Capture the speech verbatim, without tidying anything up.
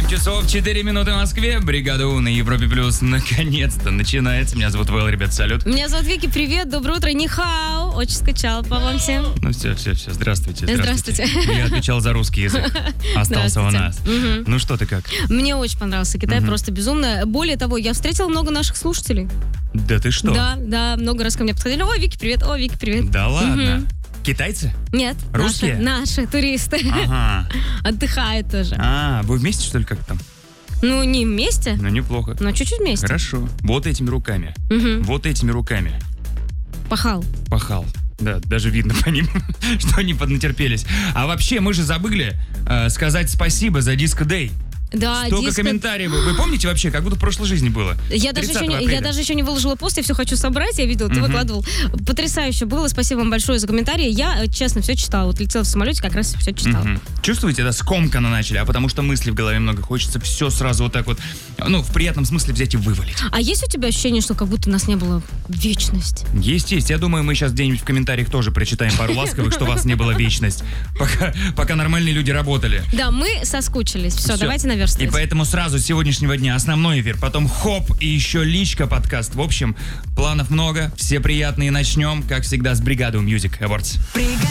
часов четыре минуты в Москве. Бригада У на Европе Плюс наконец-то начинается. Меня зовут Вэл, ребят, салют. Меня зовут Вики, привет, доброе утро, нихао. Очень скучала по вам всем. Ну все, все, все, здравствуйте, здравствуйте. Здравствуйте. Я отвечал за русский язык. Остался у нас. Угу. Ну что ты как? Мне очень понравился Китай, Мгм. просто безумно. Более того, я встретила много наших слушателей. Да ты что? Да, да, много раз ко мне подходили. О, Вики, привет, о, Вики, привет. Да ладно? Мгм. Китайцы? Нет, Русские? Наши, наши туристы. Ага. Отдыхают тоже. А, вы вместе, что ли, как там? Ну, не вместе, Ну, неплохо. но чуть-чуть вместе. Хорошо. Вот этими руками. Мгм. Вот этими руками. Пахал. Пахал. Да, даже видно по ним, что они поднатерпелись. А вообще, мы же забыли э, сказать спасибо за Disco Day. Да, Столько диско- комментариев. Вы помните вообще, как будто в прошлой жизни было? Я даже, еще не, я апреля. даже еще не выложила пост, я все хочу собрать, я видела, ты Мгм. выкладывал. Потрясающе было, спасибо вам большое за комментарии. Я, э, честно, все читала. Вот летела в самолете, как раз все читала. Мгм. Чувствуете, да, скомканно начали, а потому что мыслей в голове много, хочется все сразу вот так вот, ну, в приятном смысле взять и вывалить. А есть у тебя ощущение, что как будто нас не было вечность? Есть, есть. Я думаю, мы сейчас где-нибудь в комментариях тоже прочитаем пару ласковых, что вас не было вечность, пока, пока нормальные люди работали. Да, мы соскучились. Все, Всё. давайте И наверстывать. поэтому сразу с сегодняшнего дня основной эфир, потом хоп и еще личка подкаст. В общем, планов много, все приятные. Начнем, как всегда, с Бригады Music Awards.